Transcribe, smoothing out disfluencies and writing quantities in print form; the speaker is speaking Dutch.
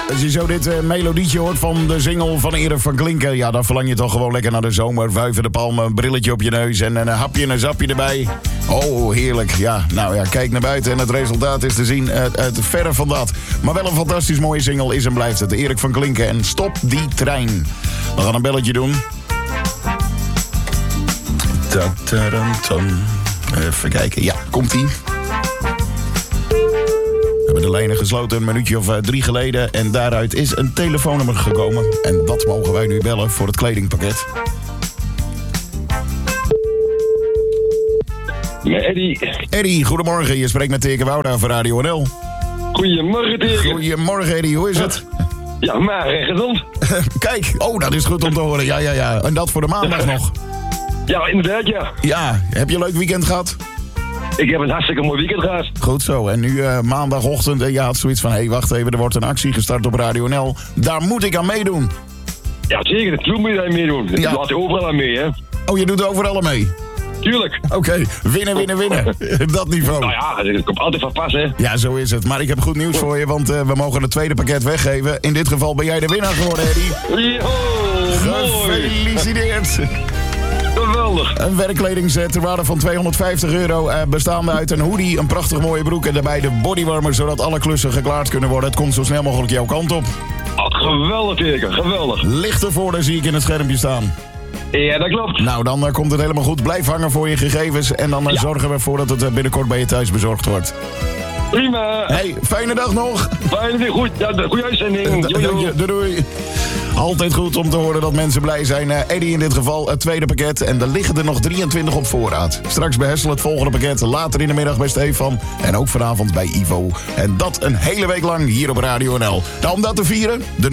Als je zo dit melodietje hoort van de single van Erik van Klinken... ja, dan verlang je toch gewoon lekker naar de zomer. Wuiven de palmen, een brilletje op je neus en een hapje en een zapje erbij. Oh, heerlijk. Ja, nou ja, kijk naar buiten en het resultaat is te zien. Het verre van dat. Maar wel een fantastisch mooie single is en blijft het. Erik van Klinken en Stop die trein. We gaan een belletje doen. Even kijken. Ja, komt-ie. We hebben de lijnen gesloten een minuutje of 3 geleden. En daaruit is een telefoonnummer gekomen. En dat mogen wij nu bellen voor het kledingpakket. Met Eddie. Eddie, goedemorgen. Je spreekt met Teke Wouda van Radio NL. Goedemorgen, Teke. Goedemorgen, Eddie. Hoe is het? Ja, maar gezond. Kijk, oh, dat is goed om te horen. Ja. En dat voor de maandag nog. Ja, inderdaad, ja. Ja, heb je een leuk weekend gehad? Ik heb een hartstikke mooi weekend gehad. Goed zo. En nu maandagochtend en je had zoiets van... hé, wacht even, er wordt een actie gestart op Radio NL. Daar moet ik aan meedoen. Ja, zeker. Natuurlijk moet je daar meedoen. Ja. Dat laat je overal aan mee, hè. Oh, je doet overal aan mee? Tuurlijk. Oké, winnen. Dat niveau. Nou ja, het komt altijd van pas, hè. Ja, zo is het. Maar ik heb goed nieuws voor je, want we mogen het tweede pakket weggeven. In dit geval ben jij de winnaar geworden, Eddie. Yo, mooi. Gefeliciteerd. Geweldig. Een werkkledingset ter waarde van €250, bestaande uit een hoodie, een prachtig mooie broek en daarbij de bodywarmer, zodat alle klussen geklaard kunnen worden. Het komt zo snel mogelijk jouw kant op. Oh, geweldig, Teke. Geweldig. Licht ervoor, daar zie ik in het schermpje staan. Ja, dat klopt. Nou, dan komt het helemaal goed. Blijf hangen voor je gegevens en dan zorgen we ervoor dat het binnenkort bij je thuis bezorgd wordt. Prima. Hey, fijne dag nog. Fijne, goed. Ja, goeie uitzending. Doei. Altijd goed om te horen dat mensen blij zijn. Eddie in dit geval, het tweede pakket. En er liggen er nog 23 op voorraad. Straks bij Hessel het volgende pakket. Later in de middag bij Stefan. En ook vanavond bij Ivo. En dat een hele week lang hier op Radio NL. Nou, om dat te vieren, de